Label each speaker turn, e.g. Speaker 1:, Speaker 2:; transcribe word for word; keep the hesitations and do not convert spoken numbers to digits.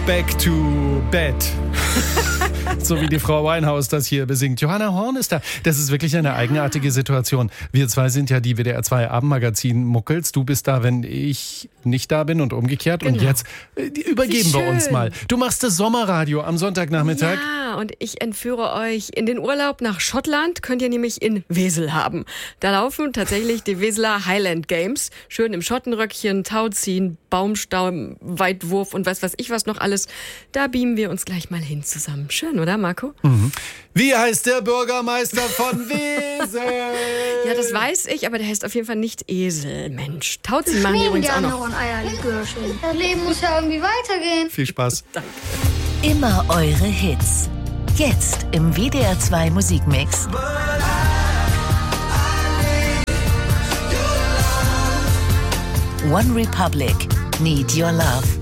Speaker 1: Back to Bed. So wie die Frau Winehouse das hier besingt. Johanna Horn ist da. Das ist wirklich eine eigenartige Situation. Wir zwei sind ja die W D R zwei Abendmagazin-Muckels. Du bist da, wenn ich nicht da bin und umgekehrt. Genau. Und jetzt äh, übergeben wir uns mal. Du machst das Sommerradio am Sonntagnachmittag.
Speaker 2: Ja, und ich entführe euch in den Urlaub nach Schottland. Könnt ihr nämlich in Wesel haben. Da laufen tatsächlich die Weseler Highland Games. Schön im Schottenröckchen, Tauziehen, Baumstamm, Weitwurf und was weiß ich was noch alles. Da beamen wir uns gleich mal hin zusammen. Schön, oder Marco?
Speaker 1: Mhm. Wie heißt der Bürgermeister von Wesel?
Speaker 2: Ja, das weiß ich, aber der heißt auf jeden Fall nicht Esel, Mensch. Tauziehen machen die übrigens auch noch.
Speaker 3: Das Leben muss ja irgendwie weitergehen.
Speaker 1: Viel Spaß.
Speaker 2: Danke.
Speaker 4: Immer eure Hits. Jetzt im W D R zwei Musikmix. One Republic. Need Your Love.